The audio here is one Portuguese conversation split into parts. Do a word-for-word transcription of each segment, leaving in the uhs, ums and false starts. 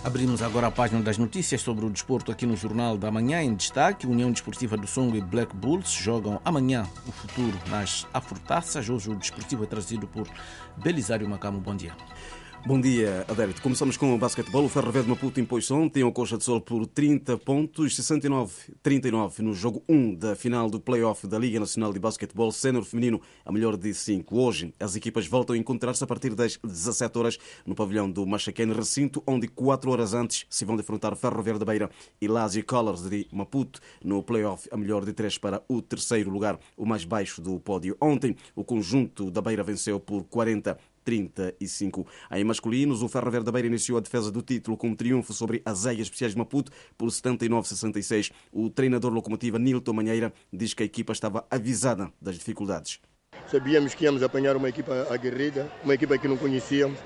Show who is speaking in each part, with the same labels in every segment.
Speaker 1: Abrimos agora a página das notícias sobre o desporto aqui no Jornal da Manhã. Em destaque, União Desportiva do Songo e Black Bulls jogam amanhã o futuro nas Afurtaças. Hoje o desportivo é trazido por Belisário Macamo. Bom dia.
Speaker 2: Bom dia, Adérito. Começamos com o basquetebol. O Ferro Velho de Maputo impôs ontem ao Coxa de Sol por trinta pontos, sessenta e nove a trinta e nove no jogo um da final do play-off da Liga Nacional de Basquetebol Sénior Feminino, a melhor de cinco. Hoje, as equipas voltam a encontrar-se a partir das dezassete horas no pavilhão do Machaquene, recinto onde quatro horas antes se vão defrontar Ferro Velho da Beira e Lazio Colors de Maputo no play-off, a melhor de três para o terceiro lugar, o mais baixo do pódio. Ontem, o conjunto da Beira venceu por quarenta a trinta e cinco. Em masculinos, o Ferro Velho da Beira iniciou a defesa do título com um triunfo sobre as Águias Especiais de Maputo por setenta e nove a sessenta e seis. O treinador locomotiva Nilton Manheira diz que a equipa estava avisada das dificuldades.
Speaker 3: Sabíamos que íamos apanhar uma equipa aguerrida, uma equipa que não conhecíamos.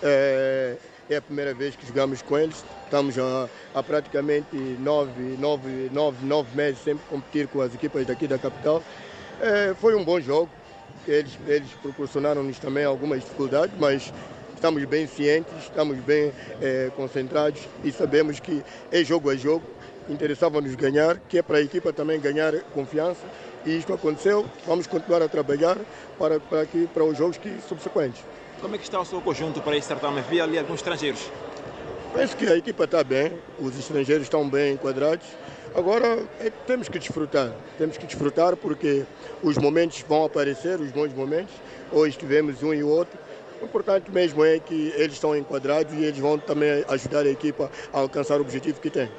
Speaker 3: É, é a primeira vez que jogamos com eles. Estamos há, há praticamente nove, nove, nove, nove meses sempre a competir com as equipas daqui da capital. É, foi um bom jogo. Eles, eles proporcionaram-nos também algumas dificuldades, mas estamos bem cientes, estamos bem é, concentrados e sabemos que é jogo a jogo. Interessava-nos ganhar, que é para a equipa também ganhar confiança. E isto aconteceu. Vamos continuar a trabalhar para, para, que, para os jogos que, subsequentes.
Speaker 4: Como é que está o seu conjunto para esse certame? Havia ali alguns estrangeiros?
Speaker 3: Penso que a equipa está bem, os estrangeiros estão bem enquadrados. Agora é, temos que desfrutar, temos que desfrutar porque os momentos vão aparecer, os bons momentos. Hoje tivemos um e outro. O importante mesmo é que eles estão enquadrados e eles vão também ajudar a equipa a alcançar o objetivo que tem.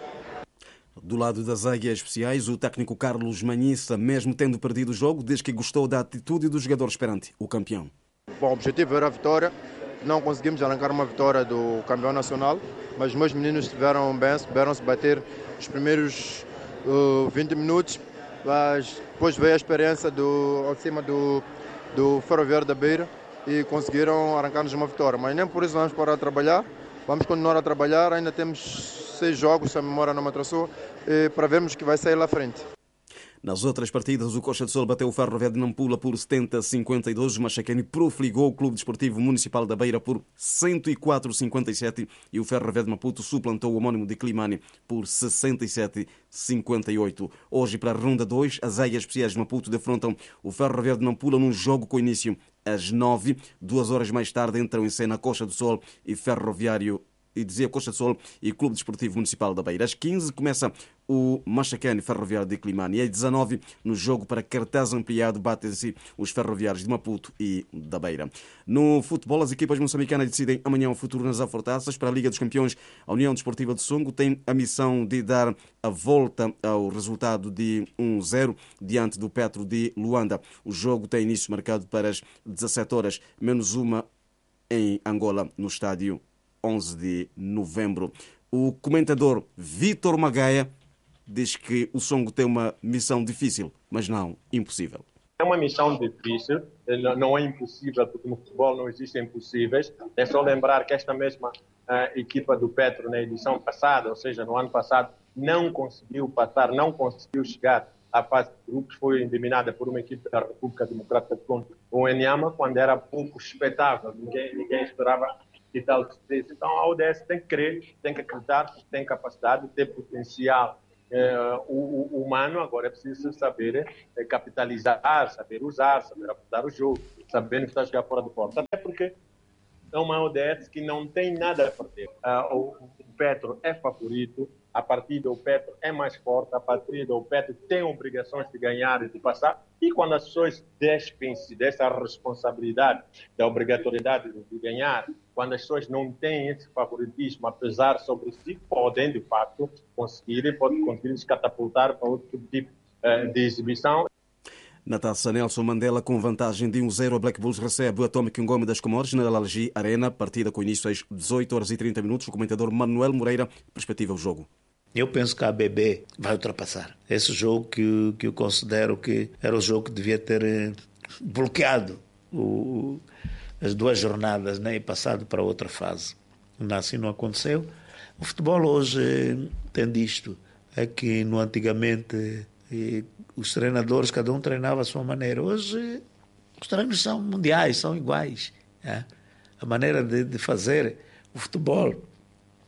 Speaker 2: Do lado das Águias Especiais, o técnico Carlos Manhissa, mesmo tendo perdido o jogo, diz que gostou da atitude dos jogadores perante o campeão.
Speaker 5: Bom, o objetivo era a vitória. Não conseguimos arrancar uma vitória do campeão nacional, mas os meus meninos estiveram bem, souberam-se bater os primeiros uh, vinte minutos, mas depois veio a experiência do, ao cima do, do Ferroviário da Beira e conseguiram arrancar-nos uma vitória. Mas nem por isso vamos parar de trabalhar, vamos continuar a trabalhar, ainda temos seis jogos, se a memória não me atrasou, para vermos que vai sair lá à frente.
Speaker 2: Nas outras partidas, o Coxa de Sol bateu o Ferro Velho de Nampula por setenta a cinquenta e dois. O Machaquene profligou o Clube Desportivo Municipal da Beira por cento e quatro a cinquenta e sete e o Ferro Velho de Maputo suplantou o homónimo de Climane por sessenta e sete a cinquenta e oito. Hoje, para a ronda dois, as Águias Especiais de Maputo defrontam o Ferro Velho de Nampula num jogo com início às nove. Duas horas mais tarde entram em cena Coxa do Sol e Ferroviário e dizia Coxa de Sol e Clube Desportivo Municipal da Beira. Às quinze começa o Machaquene Ferroviário de Climane e às dezanove, no jogo para cartaz ampliado, batem-se os ferroviários de Maputo e da Beira. No futebol, as equipas moçambicanas decidem amanhã o futuro nas Afurtaças. Para a Liga dos Campeões, a União Desportiva de Songo tem a missão de dar a volta ao resultado de um a zero diante do Petro de Luanda. O jogo tem início marcado para as dezassete horas, menos uma em Angola, no estádio onze de novembro. O comentador Vítor Magaia diz que o Songo tem uma missão difícil, mas não impossível.
Speaker 6: É uma missão difícil, não é impossível, porque no futebol não existem impossíveis. É só lembrar que esta mesma uh, equipa do Petro, na edição passada, ou seja, no ano passado, não conseguiu passar, não conseguiu chegar à fase de grupos, foi eliminada por uma equipe da República Democrática do Congo, o Enyama, quando era pouco expectável, ninguém, ninguém esperava e tal. Então a O D S tem que crer, tem que acreditar, tem capacidade, tem potencial eh, humano. Agora é preciso saber eh, capitalizar, saber usar, saber apostar o jogo, saber não estar jogar fora do porta. Até porque é uma O D S que não tem nada a perder. Uh, o, o Petro é favorito, a partida o Petro é mais forte, a partida o Petro tem obrigações de ganhar e de passar. E quando as pessoas despem-se dessa responsabilidade, da obrigatoriedade de ganhar, quando as pessoas não têm esse favoritismo, apesar sobre si, podem, de fato, conseguir, podem conseguir se catapultar para outro tipo uh, de exibição.
Speaker 2: Na taça, Nelson Mandela, com vantagem de um a zero, a Black Bulls recebe o Atomic Ngome das Comores na Lalagi Arena, partida com início às dezoito horas e trinta minutos. O comentador Manuel Moreira perspectiva o jogo.
Speaker 7: Eu penso que a A B B vai ultrapassar. Esse jogo que, que eu considero que era o jogo que devia ter bloqueado o, as duas jornadas, né, e passado para outra fase. Assim não aconteceu. O futebol hoje tem disto. É que no antigamente e, os treinadores, cada um treinava à sua maneira. Hoje os treinos são mundiais, são iguais. É? A maneira de, de fazer o futebol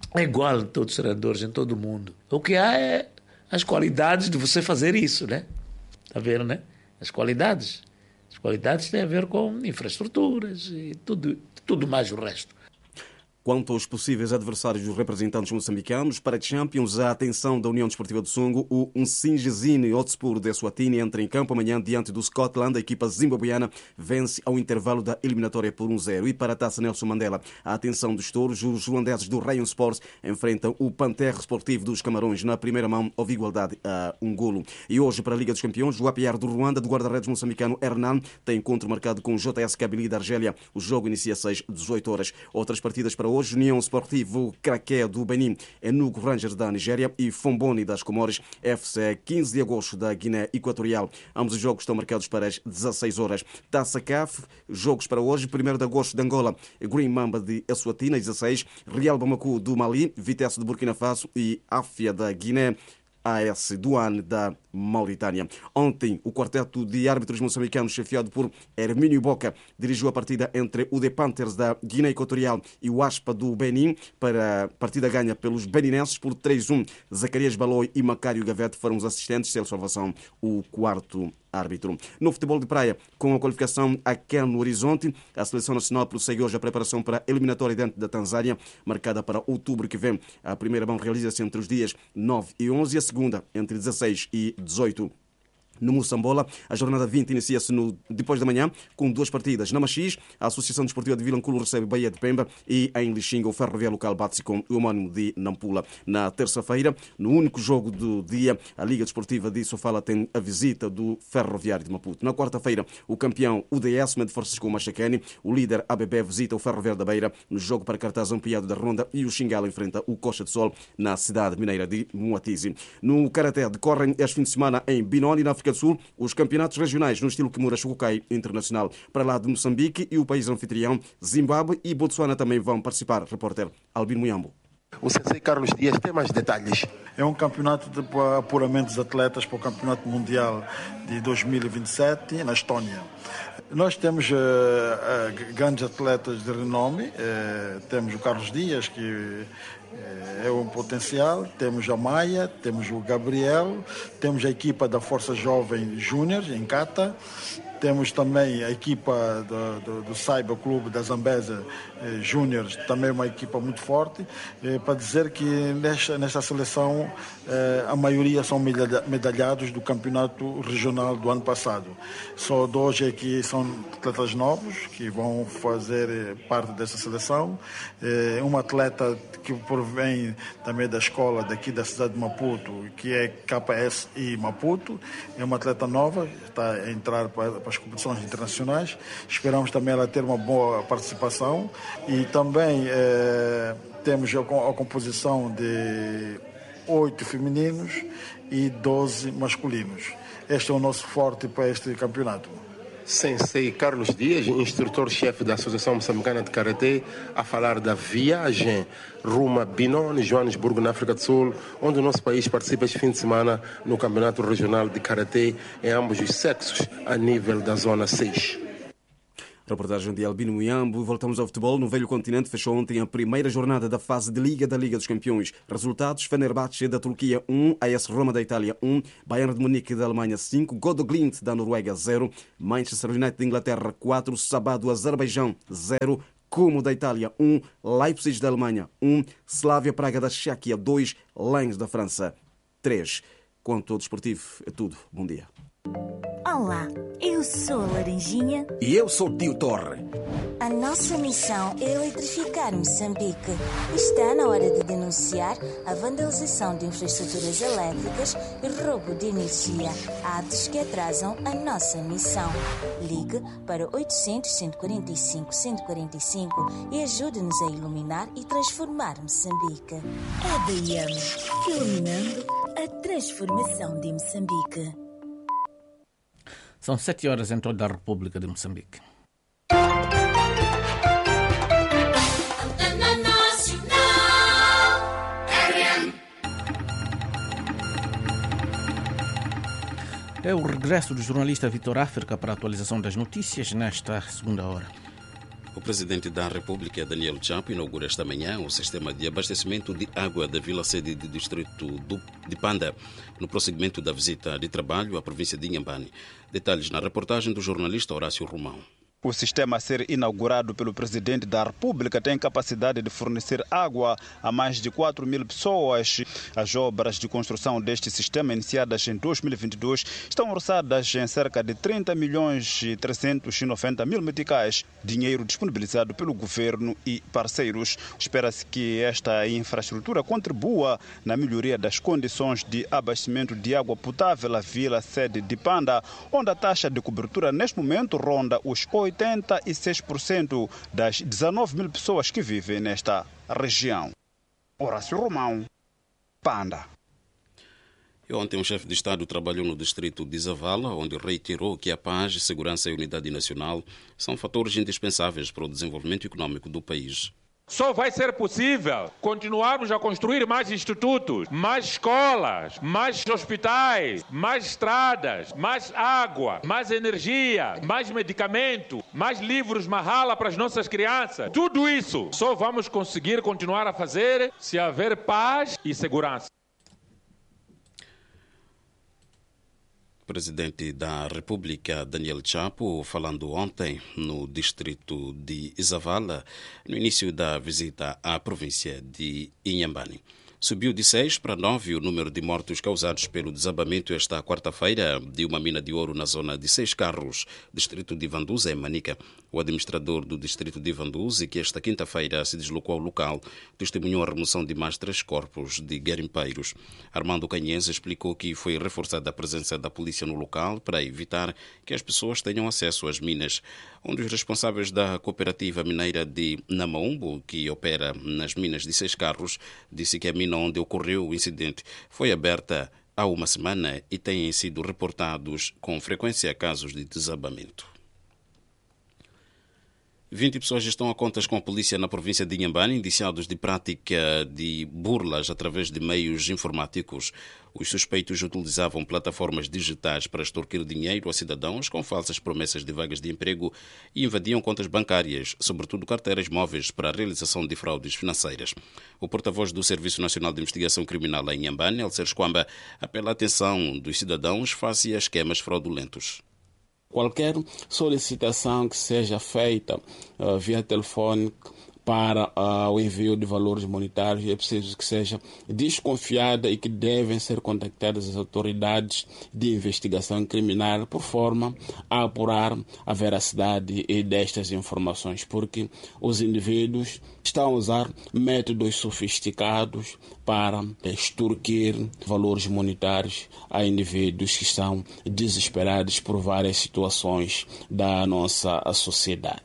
Speaker 7: é igual a todos os treinadores em todo o mundo. O que há é as qualidades de você fazer isso, né? Está vendo, né? As qualidades. As qualidades têm a ver com infraestruturas e tudo, tudo mais o resto.
Speaker 2: Quanto aos possíveis adversários dos representantes moçambicanos, para a Champions, a atenção da União Desportiva do Songo, o Nsingizini Hotspur de Eswatini entra em campo amanhã diante do Scotland. A equipa zimbabuiana vence ao intervalo da eliminatória por um zero. E para a Taça Nelson Mandela, a atenção dos touros, os holandeses do Rayon Sports enfrentam o Panterre Sportivo dos Camarões. Na primeira mão, houve igualdade a um golo. E hoje, para a Liga dos Campeões, o A P R do Ruanda, do guarda-redes moçambicano Hernan, tem encontro marcado com o J S Kabylie da Argélia. O jogo inicia às seis, dezoito horas. Outras partidas para hoje: União Sportivo Craqué do Benin, Enugu Rangers da Nigéria e Fomboni das Comores, F C quinze de agosto da Guiné Equatorial. Ambos os jogos estão marcados para as dezasseis horas. Taça C A F, jogos para hoje: primeiro de agosto de Angola, Green Mamba de Eswatini, às dezasseis, Real Bamako do Mali, Vitesse de Burkina Faso e Áfia da Guiné, A S Douane da Mauritânia. Ontem, o quarteto de árbitros moçambicanos, chefiado por Hermínio Boca, dirigiu a partida entre o The Panthers da Guiné Equatorial e o Aspa do Benin, para a partida ganha pelos beninenses por três a um. Zacarias Baloi e Macário Gavete foram os assistentes, Celso Salvação, o quarto árbitro. No futebol de praia, com a qualificação a Ken no horizonte, a Seleção Nacional prossegue hoje a preparação para a eliminatória dentro da Tanzânia, marcada para outubro que vem. A primeira mão realiza-se entre os dias nove e onze e a segunda entre dezasseis e dezoito. No Moçambola, a jornada vinte inicia-se no, depois da manhã, com duas partidas. Na Machis, a Associação Desportiva de Vilanculo recebe Bahia de Pemba e em Lixinga, o Ferroviário Local bate-se com o homónimo de Nampula. Na terça-feira, no único jogo do dia, a Liga Desportiva de Sofala tem a visita do Ferroviário de Maputo. Na quarta-feira, o campeão U D S mede forças com o Machacane, o líder A B B visita o Ferroviário da Beira no jogo para cartaz ampliado da Ronda e o Xingala enfrenta o Coxa de Sol na cidade mineira de Moatize. No Karaté, decorrem este fim de semana em Binoni, na África do Sul, os campeonatos regionais no estilo Kimura Shukukai Internacional. Para lá de Moçambique e o país anfitrião, Zimbábue e Botsuana também vão participar. Repórter Albino Muyambo.
Speaker 8: O sensei Carlos Dias tem mais detalhes.
Speaker 9: É um campeonato de apuramento dos atletas para o Campeonato Mundial de dois mil e vinte e sete na Estónia. Nós temos uh, uh, grandes atletas de renome. Uh, temos o Carlos Dias, que uh, é um potencial. Temos a Maia, temos o Gabriel, temos a equipa da Força Jovem Júnior em Cata. Temos também a equipa do, do, do Saiba Clube da Zambesa eh, Júnior, também uma equipa muito forte, eh, para dizer que nesta, nesta seleção eh, a maioria são medalhados do campeonato regional do ano passado. Só dois é que são atletas novos que vão fazer parte dessa seleção. Eh, uma atleta que provém também da escola daqui da cidade de Maputo, que é K S I Maputo, é uma atleta nova, está a entrar para as competições internacionais. Esperamos também ela ter uma boa participação e também eh, temos a, a composição de oito femininos e doze masculinos. Este é o nosso forte para este campeonato.
Speaker 8: Sensei Carlos Dias, instrutor-chefe da Associação Moçambicana de Karatê, a falar da viagem rumo a Binoni, Joanesburgo, na África do Sul, onde o nosso país participa este fim de semana no Campeonato Regional de Karatê em ambos os sexos, a nível da Zona seis.
Speaker 2: Reportagem de Albino Muyambo. Voltamos ao futebol. No velho continente fechou ontem a primeira jornada da fase de Liga da Liga dos Campeões. Resultados: Fenerbahçe da Turquia um, A S Roma da Itália um, Bayern de Munique da Alemanha cinco, Bodo Glimt da Noruega zero, Manchester United da Inglaterra quatro, Sabah do Azerbaijão zero, Como da Itália um, Leipzig da Alemanha um, Slavia Praga da Chequia dois, Lens da França três. Quanto ao desportivo, é tudo. Bom dia.
Speaker 10: Olá, eu sou a Laranjinha.
Speaker 11: E eu sou o Tio Torre.
Speaker 10: A nossa missão é eletrificar Moçambique. Está na hora de denunciar a vandalização de infraestruturas elétricas e roubo de energia, atos que atrasam a nossa missão. Ligue para oitocentos, cento e quarenta e cinco, cento e quarenta e cinco e ajude-nos a iluminar e transformar Moçambique. É B M, iluminando a transformação de Moçambique.
Speaker 1: São sete horas em toda a República de Moçambique. É o regresso do jornalista Vitor África para a atualização das notícias nesta segunda hora.
Speaker 11: O Presidente da República, Daniel Chapo, inaugura esta manhã o sistema de abastecimento de água da vila-sede do distrito de Panda, no prosseguimento da visita de trabalho à província de Inhambane. Detalhes na reportagem do jornalista Horácio Romão.
Speaker 12: O sistema a ser inaugurado pelo Presidente da República tem capacidade de fornecer água a mais de quatro mil pessoas. As obras de construção deste sistema, iniciadas em dois mil e vinte e dois, estão orçadas em cerca de trinta milhões e trezentos e noventa mil meticais, dinheiro disponibilizado pelo governo e parceiros. Espera-se que esta infraestrutura contribua na melhoria das condições de abastecimento de água potável à vila-sede de Panda, onde a taxa de cobertura neste momento ronda os oitenta e seis por cento das dezenove mil pessoas que vivem nesta região. Horácio Romão, Panda.
Speaker 11: E ontem, um chefe de Estado trabalhou no distrito de Zavala, onde reiterou que a paz, segurança e unidade nacional são fatores indispensáveis para o desenvolvimento econômico do país.
Speaker 13: Só vai ser possível continuarmos a construir mais institutos, mais escolas, mais hospitais, mais estradas, mais água, mais energia, mais medicamento, mais livros Mahala para as nossas crianças. Tudo isso só vamos conseguir continuar a fazer se haver paz e segurança.
Speaker 11: Presidente da República, Daniel Chapo, falando ontem no distrito de Zavala, no início da visita à província de Inhambane. Subiu de seis para nove o número de mortos causados pelo desabamento esta quarta-feira de uma mina de ouro na zona de Seis Carros, distrito de Vanduza, em Manica. O administrador do distrito de Vanduza, que esta quinta-feira se deslocou ao local, testemunhou a remoção de mais três corpos de garimpeiros. Armando Canhês explicou que foi reforçada a presença da polícia no local para evitar que as pessoas tenham acesso às minas. Um dos responsáveis da cooperativa mineira de Namaumbo, que opera nas minas de Seis Carros, disse que a mina onde ocorreu o incidente foi aberta há uma semana e têm sido reportados com frequência casos de desabamento. vinte pessoas estão a contas com a polícia na província de Inhambane, indiciados de prática de burlas através de meios informáticos. Os suspeitos utilizavam plataformas digitais para extorquir dinheiro a cidadãos com falsas promessas de vagas de emprego e invadiam contas bancárias, sobretudo carteiras móveis, para a realização de fraudes financeiras. O porta-voz do Serviço Nacional de Investigação Criminal em Inhambane, Elcer Esquamba, apela a atenção dos cidadãos face a esquemas fraudulentos.
Speaker 14: Qualquer solicitação que seja feita uh, via telefone para uh, o envio de valores monetários é preciso que seja desconfiada e que devem ser contactadas as autoridades de investigação criminal por forma a apurar a veracidade destas informações, porque os indivíduos estão a usar métodos sofisticados para extorquir valores monetários a indivíduos que estão desesperados por várias situações da nossa sociedade.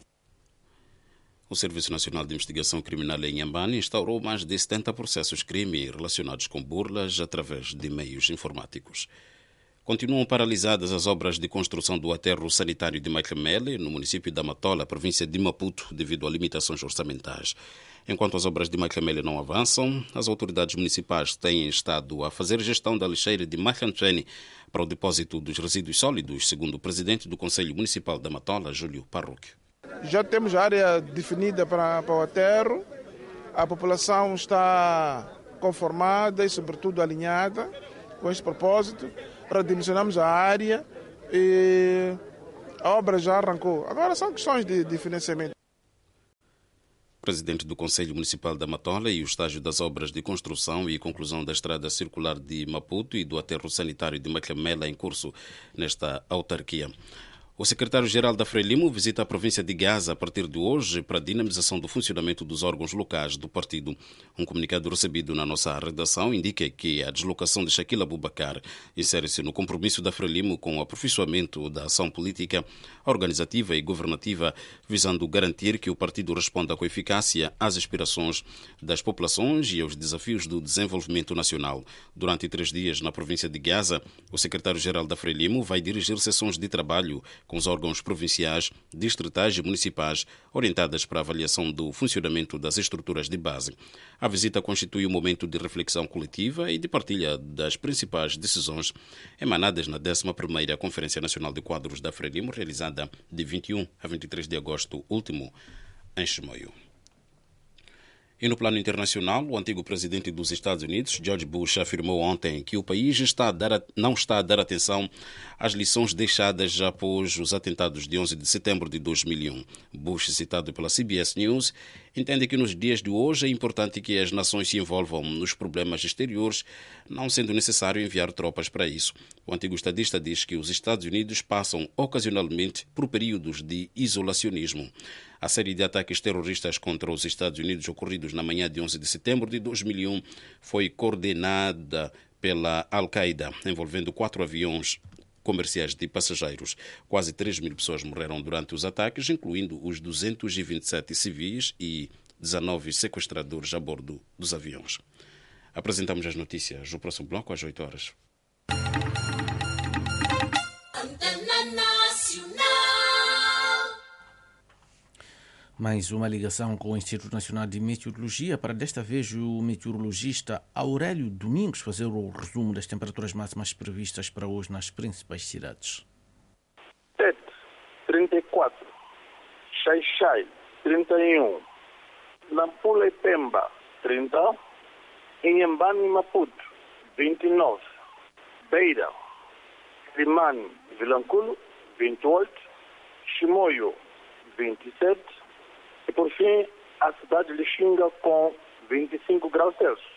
Speaker 11: O Serviço Nacional de Investigação Criminal em Inhambane instaurou mais de setenta processos crime relacionados com burlas através de meios informáticos. Continuam paralisadas as obras de construção do aterro sanitário de Maclemele, no município da Matola, província de Maputo, devido a limitações orçamentais. Enquanto as obras de Maclemele não avançam, as autoridades municipais têm estado a fazer gestão da lixeira de Maclemele para o depósito dos resíduos sólidos, segundo o presidente do Conselho Municipal da Matola, Júlio Parrucchio.
Speaker 15: Já temos a área definida para, para o aterro, a população está conformada e, sobretudo, alinhada com este propósito. Redimensionamos a área e a obra já arrancou. Agora são questões de, de financiamento.
Speaker 11: O presidente do Conselho Municipal da Matola e o estágio das obras de construção e conclusão da estrada circular de Maputo e do aterro sanitário de Maclemela em curso nesta autarquia. O secretário-geral da Frelimo visita a província de Gaza a partir de hoje para a dinamização do funcionamento dos órgãos locais do partido. Um comunicado recebido na nossa redação indica que a deslocação de Shaquille Abubakar insere-se no compromisso da Frelimo com o aperfeiçoamento da ação política, organizativa e governativa, visando garantir que o partido responda com eficácia às aspirações das populações e aos desafios do desenvolvimento nacional. Durante três dias na província de Gaza, o secretário-geral da Frelimo vai dirigir sessões de trabalho com os órgãos provinciais, distritais e municipais, orientadas para a avaliação do funcionamento das estruturas de base. A visita constitui um momento de reflexão coletiva e de partilha das principais decisões emanadas na décima primeira Conferência Nacional de Quadros da Frelimo, realizada de vinte e um a vinte e três de agosto último, em Chimoio. E no plano internacional, o antigo presidente dos Estados Unidos, George Bush, afirmou ontem que o país está a dar a, não está a dar atenção às lições deixadas após os atentados de onze de setembro de dois mil e um. Bush, citado pela C B S News, entende que nos dias de hoje é importante que as nações se envolvam nos problemas exteriores, não sendo necessário enviar tropas para isso. O antigo estadista diz que os Estados Unidos passam ocasionalmente por períodos de isolacionismo. A série de ataques terroristas contra os Estados Unidos ocorridos na manhã de onze de setembro de dois mil e um foi coordenada pela Al-Qaeda, envolvendo quatro aviões comerciais de passageiros. Quase três mil pessoas morreram durante os ataques, incluindo os duzentos e vinte e sete civis e dezenove sequestradores a bordo dos aviões. Apresentamos as notícias no próximo bloco às oito horas.
Speaker 1: Mais uma ligação com o Instituto Nacional de Meteorologia, para desta vez o meteorologista Aurélio Domingos fazer o resumo das temperaturas máximas previstas para hoje nas principais cidades.
Speaker 16: Tete, trinta e quatro. Xai-Xai, trinta e um. Nampula e Pemba, trinta. Inhambane e Maputo, vinte e nove. Beira, Limane, Vilanculo, vinte e oito. Chimoio, vinte e sete. E por fim, a cidade de Lixinga com vinte e cinco graus Celsius.